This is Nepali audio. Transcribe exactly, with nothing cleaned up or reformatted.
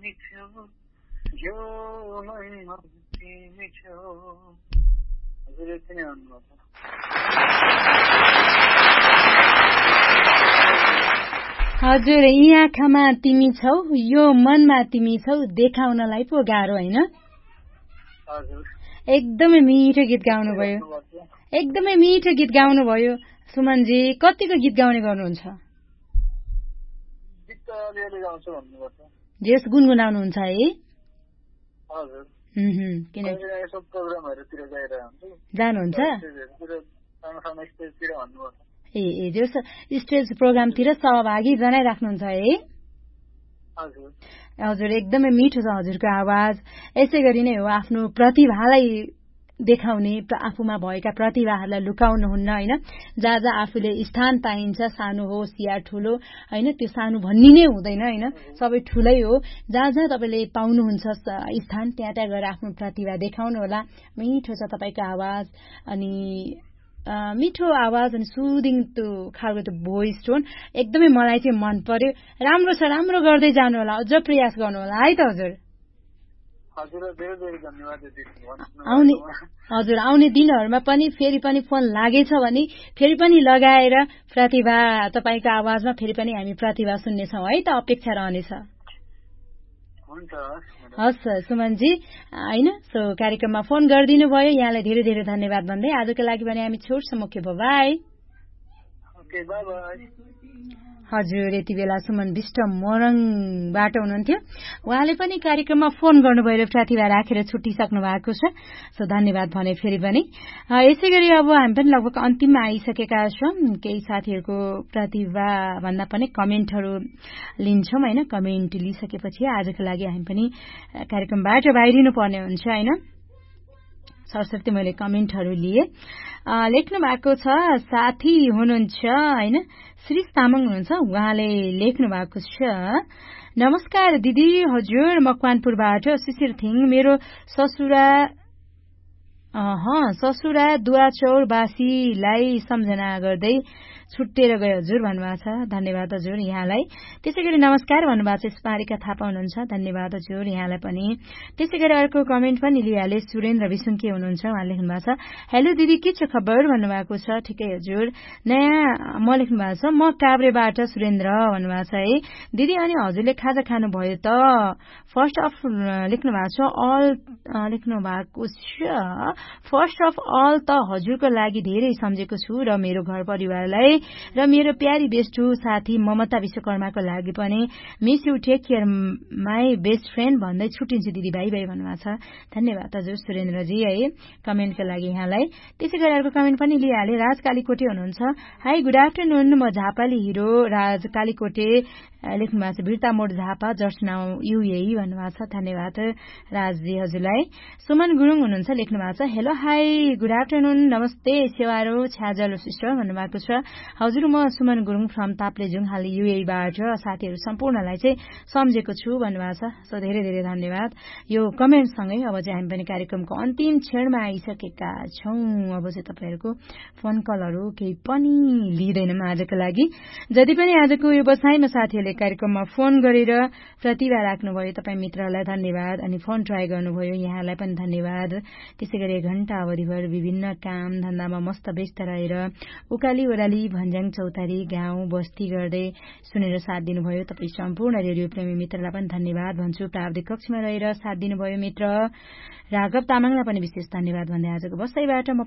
तिमी छौ यो मनैमा तिमी छौ हजुर यति नै भन्नुभएको हजुर यी आँखामा तिमी छौ यो मनमा तिमी छौ देखाउनलाई पो गाह्रो होइन एकदमै मिठो गीत गाउनुभयो एकदमै मिठो गीत गाउनुभयो सुमनजी कतिको गीत गाउने गर्नुहुन्छ जेस गुनगुनाउनुहुन्छ है जानुहुन्छ ए ए जेस स्टेज प्रोग्रामतिर सहभागी जनाइराख्नुहुन्छ है हजुर एकदमै मिठो छ हजुरको आवाज यसै गरी नै हो आफ्नो प्रतिभालाई देखाउने आफूमा भएका प्रतिभाहरूलाई लुकाउनुहुन्न होइन जहाँ जहाँ आफूले स्थान पाइन्छ सानो होस् या ठुलो होइन त्यो सानो भन्ने नै हुँदैन होइन सबै ठुलै हो जहाँ जहाँ तपाईँले पाउनुहुन्छ स्थान त्यहाँ त्यहाँ गएर आफ्नो प्रतिभा देखाउनु होला मिठो छ तपाईँको आवाज अनि मिठो आवाज अनि सुदिङ त्यो खालको त्यो भोइस टोन एकदमै मलाई चाहिँ मन पर्यो राम्रो छ राम्रो गर्दै जानु होला अझ प्रयास गर्नु होला है त हजुर आउने हजुर आउने दिनहरूमा पनि फेरि पनि फोन लागेछ भने फेरि पनि लगाएर प्रतिभा तपाईँको आवाजमा फेरि पनि हामी प्रतिभा सुन्नेछौँ है त अपेक्षा रहनेछ हस् सुमनजी होइन सो कार्यक्रममा फोन गरिदिनु भयो यहाँलाई धेरै धेरै धन्यवाद भन्दै आजको लागि भने हामी छोड्छौँ ओके बाई हजुर यति बेला सुमन विष्ट मोरङबाट हुनुहुन्थ्यो उहाँले पनि कार्यक्रममा फोन गर्नुभयो र प्रतिभा राखेर छुट्टिसक्नु भएको छ सो धन्यवाद भने फेरि पनि यसै गरी अब हामी पनि लगभग अन्तिममा आइसकेका छौँ केही साथीहरूको प्रतिभा भन्दा पनि कमेन्टहरू लिन्छौँ होइन कमेन्ट लिइसकेपछि आजको लागि हामी पनि कार्यक्रमबाट बाहिरिनु पर्ने हुन्छ होइन सरस्वती मैले कमेन्टहरू लिए लेख्नु भएको छ साथी हुनुहुन्छ होइन श्री तामाङ हुनुहुन्छ उहाँले लेख्नु भएको छ नमस्कार दिदी हजुर मकवानपुरबाट शिशिर थिङ मेरो ससुरा ससुरा दुवाचौरवासीलाई सम्झना गर्दै छुट्टिएर गयो हजुर भन्नुभएको छ धन्यवाद हजुर यहाँलाई त्यसै गरी नमस्कार भन्नुभएको छ स्मारिका थापा हुनुहुन्छ धन्यवाद हजुर यहाँलाई पनि त्यसै गरी अर्को कमेन्ट पनि लिइहाले सुरेन्द्र विसुङ्के हुनुहुन्छ उहाँ लेख्नु भएको छ हेलो दिदी के छ खबर भन्नुभएको छ ठिकै हजुर नयाँ म लेख्नु भएको छ म काभ्रेबाट सुरेन्द्र भन्नुभएको छ है दिदी अनि हजुरले खाजा खानुभयो त फर्स्ट अफ लेख्नु भएको छ अल लेख्नु भएको छ फर्स्ट अफ अल त हजुरको लागि धेरै सम्झेको छु र मेरो घर परिवारलाई र मेरो प्यारी बेस्टु साथी ममता विश्वकर्माको लागि पनि miss you take care my best friend भन्दै छुट्टिन्छु दिदी भाइ भाइ भन्नुभएको छ धन्यवाद हजुर सुरेन्द्रजी है कमेन्टको लागि यहाँलाई त्यसै गरी अर्को कमेन्ट पनि लिइहाले राज कालीकोटे हुनुहुन्छ हाई गुड आफ्टरनुन म झापाली हिरो राज कालीकोटे लेख्नु भएको छ बिर्ता मोड झापा जस्ट नाउ युएई भन्नुभएको छ धन्यवाद राजजी हजुरलाई सुमन गुरुङ हुनुहुन्छ लेख्नु भएको छ हेलो हाई गुड आफ्टरनुन नमस्ते सेवारो छ्याजल सिस्टर भन्नुभएको छ हजुर म सुमन गुरुङ फ्रम ताप्लेजुङ हाल युएईबाट साथीहरू सम्पूर्णलाई चाहिँ सम्झेको छु भन्नुभएको छ सो धेरै धेरै धन्यवाद यो कमेन्टसँगै अब चाहिँ हामी पनि कार्यक्रमको अन्तिम क्षणमा आइसकेका छौं अब चाहिँ तपाईँहरूको फोन कलहरू केही पनि लिँदैनौँ आजको लागि जति पनि आजको यो बसाइमा साथीहरूले कार्यक्रममा फोन गरेर प्रतिभा राख्नुभयो तपाईँ मित्रहरूलाई धन्यवाद अनि फोन ट्राई गर्नुभयो यहाँलाई पनि धन्यवाद त्यसै गरी एक घण्टा अवधिभर विभिन्न काम धन्दामा मस्त व्यस्त रहेर उकाली ओराली भन्ज्याङ चौतारी गाउँ बस्ती गर्दै सुनेर साथ दिनुभयो तपाईँ सम्पूर्ण रेडियो प्रेमी मित्रलाई पनि धन्यवाद भन्छु प्राविधिक कक्षमा रहेर साथ दिनुभयो मित्र राघव तामाङलाई पनि विशेष धन्यवाद भन्दै आजको बसाइबाट म